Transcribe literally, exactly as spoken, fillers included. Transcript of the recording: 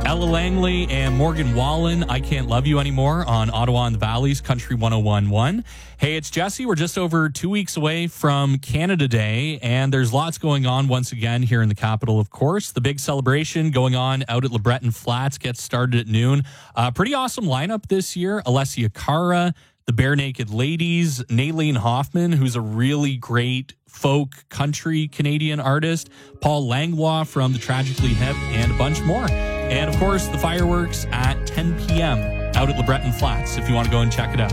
Ella Langley and Morgan Wallen, I Can't Love You Anymore on Ottawa and the Valley's Country one oh one point one. Hey, it's Jesse. We're just over two weeks away from Canada Day, and there's lots going on once again here in the capital, of course. The big celebration going on out at LeBreton Flats gets started at noon. Uh, pretty awesome lineup this year. Alessia Cara, the Bare Naked Ladies, Nayleen Hoffman, who's a really great folk country Canadian artist, Paul Langlois from the Tragically Hip, and a bunch more. And, of course, the fireworks at ten p.m. out at LeBreton Flats if you want to go and check it out.